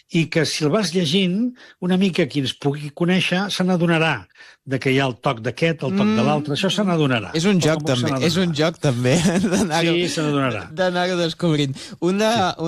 i que si el vas llegint, una mica qui ens pugui conèixer se n'adonarà de que hi ha el toc d'aquest, el toc de l'altre, això se n'adonarà. És un joc també, Sí, se n'adonarà. D'anar-ho descobrint. Un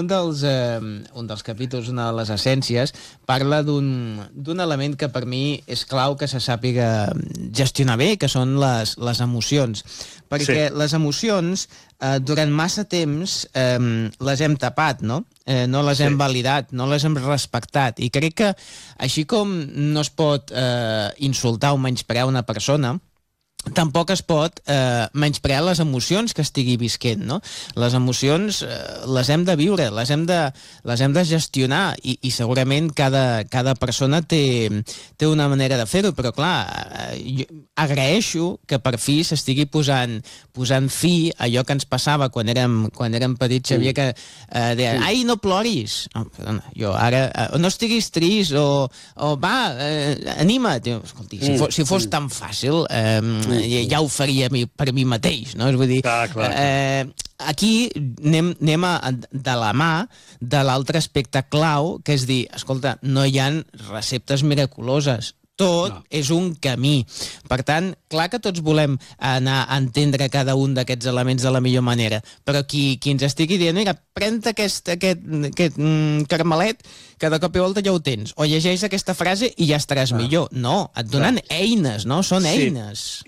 dels capítols, una de les essències, parla d'un element que per mi és clau que se sàpiga gestionar bé, que són les emocions. Perquè les emocions, durant massa temps, les hem tapat, no? No les hem validat, no les hem respectat. I crec que, així com no es pot insultar o menysprear una persona, tampoc es pot menysprear les emocions que estigui visquent, no? Les emocions les hem de viure, les hem de gestionar i segurament cada persona té una manera de fer-ho, però clar, agraeixo que per fi s'estigui posant fi a allò que ens passava quan érem petits, Xavier, que deia, ai, no ploris. Perdona, jo ara, no estiguis trist, o va, anima't. Escolti, si fos tan fàcil, ja ho faria per mi mateix, no? És vull dir, aquí anem de la mà de l'altre aspecte clau, que és dir, escolta, no hi ha receptes miraculoses, tot és un camí. Per tant, clar que tots volem anar a entendre cada un d'aquests elements de la millor manera, però qui ens estigui dient, mira, pren-te aquest carmelet, que de cop i volta ja ho tens, o llegeix aquesta frase i ja estaràs millor. No, et donen eines, no? Són eines.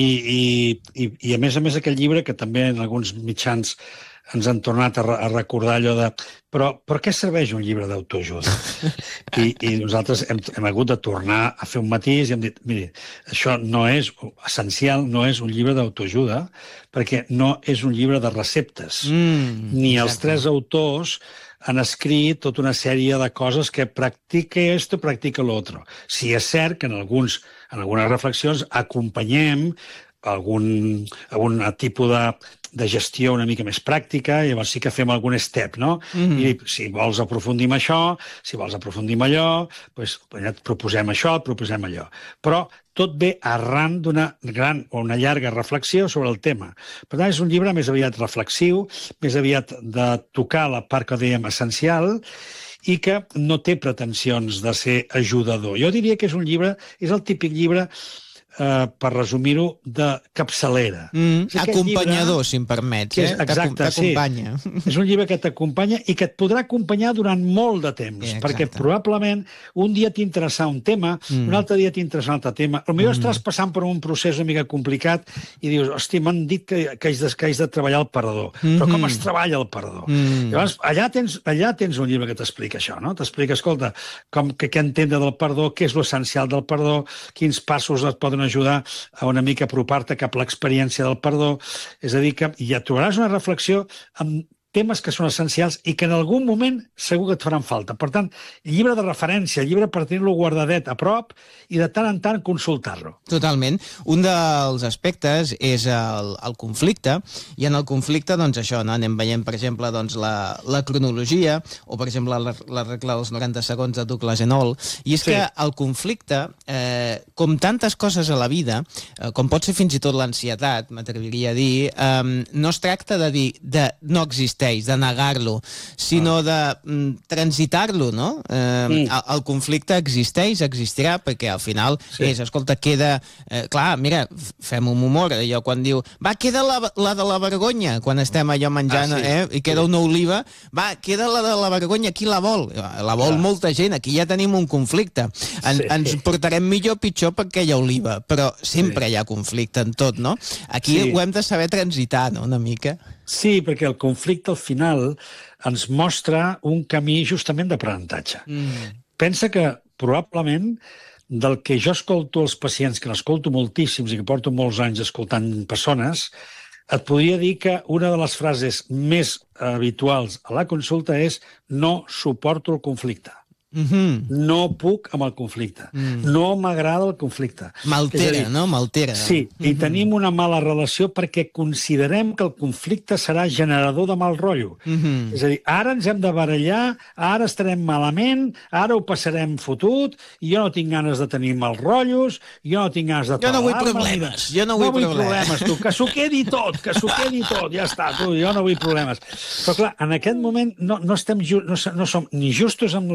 I a més aquest llibre, que també en alguns mitjans ens han tornat a recordar allò de però per què serveix un llibre d'autoajuda? I nosaltres hem hagut de tornar a fer un matís i hem dit, miri, això no és essencial, no és un llibre d'autoajuda, perquè no és un llibre de receptes. Ni els tres autors han escrit tota una sèrie de coses que practica esto, practica l'altre. Sí, és cert que en algunes reflexions acompanyem algun tipus de gestió una mica més pràctica, i llavors sí que fem algun step, no? I si vols aprofundir en això, si vols aprofundir en allò, doncs et proposem això, et proposem allò. Però tot ve arran d'una gran o una llarga reflexió sobre el tema. Per tant, és un llibre més aviat reflexiu, més aviat de tocar la part que dèiem essencial, i que no té pretensions de ser ajudador. Jo diria que és un llibre, és el típic llibre, per resumir-ho, de capçalera. Acompanyador, si em permets. Exacte, sí. És un llibre que t'acompanya i que et podrà acompanyar durant molt de temps, perquè probablement un dia t'interessarà un tema, un altre dia t'interessarà un altre tema. Potser estàs passant per un procés una mica complicat i dius, hosti, m'han dit que haig de treballar el perdó. Però com es treballa el perdó? Llavors, allà tens un llibre que t'explica això, no? T'explica, escolta, què entendre del perdó, què és l'essencial del perdó, quins passos et poden ajudar a una mica apropar-te cap a l'experiència del perdó. És a dir, que ja trobaràs una reflexió amb temes que són essencials i que en algun moment segur que et faran falta. Per tant, llibre de referència, llibre per tenir-lo guardadet a prop i de tant en tant consultar-lo. Totalment. Un dels aspectes és el conflicte, i en el conflicte, doncs això, no? Anem veient, per exemple, doncs, la cronologia, o per exemple la regla dels 90 segons de Douglas Enol, i és que el conflicte, com tantes coses a la vida, com pot ser fins i tot l'ansietat, m'atreviria a dir, no es tracta de dir no existeix, de negar-lo, sinó de transitar-lo, no? El conflicte existeix, existirà, perquè al final és, escolta, queda... Clar, mira, fem un humor, allò quan diu, va, queda la de la vergonya, quan estem allò menjant, i queda una oliva, va, queda la de la vergonya, qui la vol? La vol molta gent, aquí ja tenim un conflicte. Ens portarem millor o pitjor per aquella oliva, però sempre hi ha conflicte en tot, no? Aquí ho hem de saber transitar, no?, una mica. Sí, perquè el conflicte al final ens mostra un camí justament d'aprenentatge. Pensa que probablement del que jo escolto als pacients, que n'escolto moltíssims i que porto molts anys escoltant persones, et podria dir que una de les frases més habituals a la consulta és no suporto el conflicte. No puc amb el conflicte. No m'agrada el conflicte. M'altera, no? M'altera. Sí, i tenim una mala relació perquè considerem que el conflicte serà generador de mal rotllo. És a dir, ara ens hem de barallar, ara estarem malament, ara ho passarem fotut, i jo no tinc ganes de tenir mal rotllos, jo no tinc ganes de parlar-me. Jo no vull problemes. No vull problemes, tu. Que s'ho quedi tot, ja està, tu. Jo no vull problemes. Però clar, en aquest moment no som ni justos amb